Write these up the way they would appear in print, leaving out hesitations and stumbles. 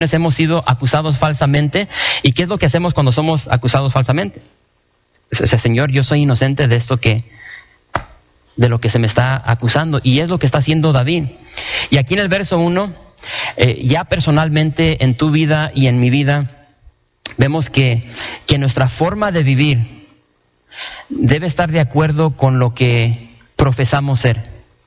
hemos sido acusados falsamente. ¿Y qué es lo que hacemos cuando somos acusados falsamente? O sea, Señor, yo soy inocente de de lo que se me está acusando. Y es lo que está haciendo David. Y aquí en el verso 1, ya personalmente en tu vida y en mi vida, vemos que nuestra forma de vivir debe estar de acuerdo con lo que profesamos ser.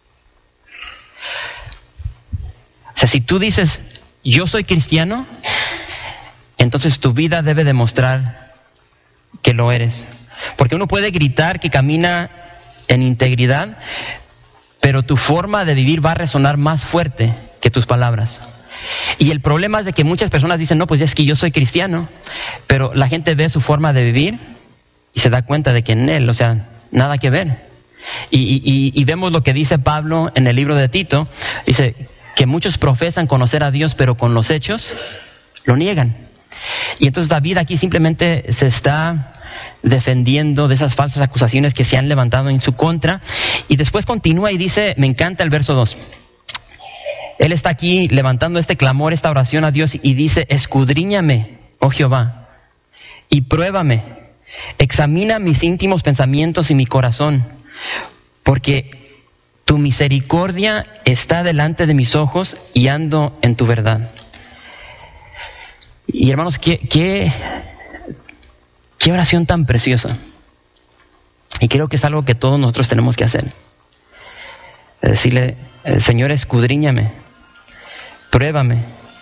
O sea, si tú dices, yo soy cristiano, entonces tu vida debe demostrar que lo eres. Porque uno puede gritar que camina en integridad, pero tu forma de vivir va a resonar más fuerte que tus palabras. Y el problema es de que muchas personas dicen, no, pues es que yo soy cristiano, pero la gente ve su forma de vivir y se da cuenta de que en él, o sea, nada que ver. Y vemos lo que dice Pablo en el libro de Tito, dice que muchos profesan conocer a Dios, pero con los hechos lo niegan. Y entonces David aquí simplemente se está defendiendo de esas falsas acusaciones que se han levantado en su contra. Y después continúa y dice, me encanta el verso 2. Él está aquí levantando este clamor, esta oración a Dios y dice, escudriñame, oh Jehová, y pruébame, examina mis íntimos pensamientos y mi corazón, porque tu misericordia está delante de mis ojos y ando en tu verdad. Y hermanos, qué oración tan preciosa. Y creo que es algo que todos nosotros tenemos que hacer. Decirle, Señor, escudriñame, pruébame,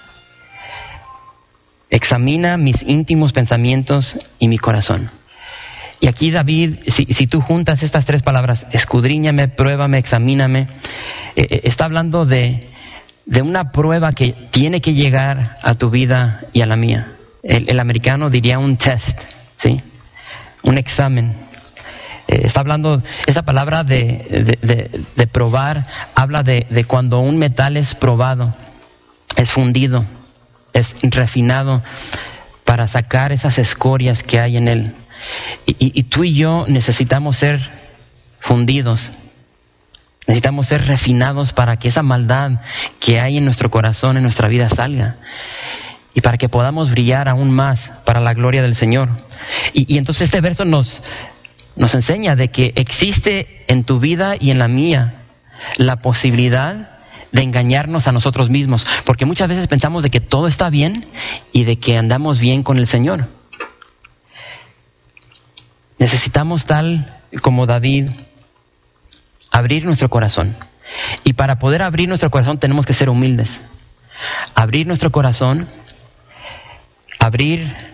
examina mis íntimos pensamientos y mi corazón. Y aquí David, si tú juntas estas tres palabras, escudriñame, pruébame, examíname, está hablando de una prueba que tiene que llegar a tu vida y a la mía. El americano diría un test, ¿sí? Un examen. Está hablando, esa palabra de probar, habla de cuando un metal es probado, es fundido, es refinado para sacar esas escorias que hay en él. Y tú y yo necesitamos ser fundidos, necesitamos ser refinados para que esa maldad que hay en nuestro corazón, en nuestra vida, salga. Y para que podamos brillar aún más para la gloria del Señor. Y entonces este verso nos enseña de que existe en tu vida y en la mía la posibilidad de engañarnos a nosotros mismos. Porque muchas veces pensamos de que todo está bien y de que andamos bien con el Señor. Necesitamos, tal como David, abrir nuestro corazón. Y para poder abrir nuestro corazón tenemos que ser humildes. Abrir nuestro corazón, abrir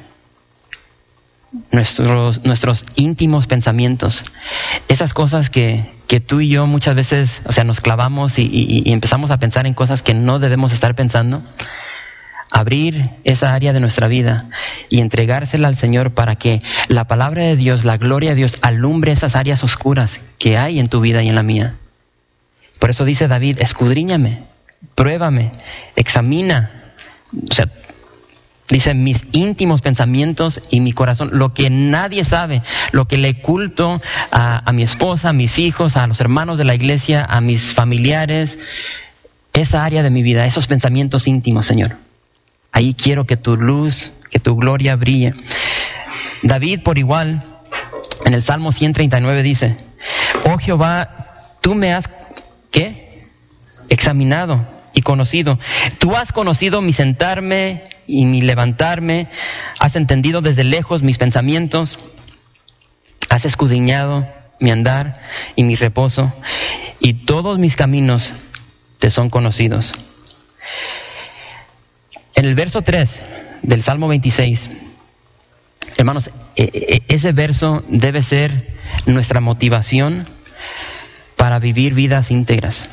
nuestros íntimos pensamientos. Esas cosas que tú y yo muchas veces, o sea, nos clavamos y empezamos a pensar en cosas que no debemos estar pensando. Abrir esa área de nuestra vida y entregársela al Señor para que la palabra de Dios, la gloria de Dios, alumbre esas áreas oscuras que hay en tu vida y en la mía. Por eso dice David, escudriñame, pruébame, examina. O sea, dice mis íntimos pensamientos y mi corazón, lo que nadie sabe, lo que le oculto a mi esposa, a mis hijos, a los hermanos de la iglesia, a mis familiares, esa área de mi vida, esos pensamientos íntimos, Señor. Ahí quiero que tu luz, que tu gloria brille. David, por igual, en el Salmo 139 dice, oh Jehová, tú me has, ¿qué? Examinado y conocido. Tú has conocido mi sentarme y mi levantarme. Has entendido desde lejos mis pensamientos. Has escudriñado mi andar y mi reposo. Y todos mis caminos te son conocidos. En el verso 3 del Salmo 26, hermanos, ese verso debe ser nuestra motivación para vivir vidas íntegras.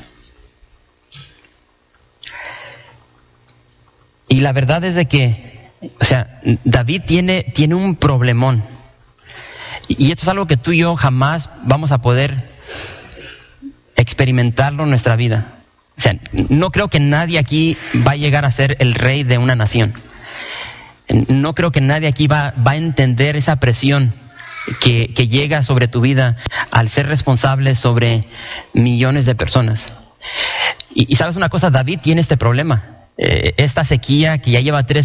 Y la verdad es de que, o sea, David tiene un problemón. Y esto es algo que tú y yo jamás vamos a poder experimentarlo en nuestra vida. O sea, no creo que nadie aquí va a llegar a ser el rey de una nación. No creo que nadie aquí va a entender esa presión que llega sobre tu vida al ser responsable sobre millones de personas. Y sabes una cosa, David tiene este problema. esta sequía que ya lleva 3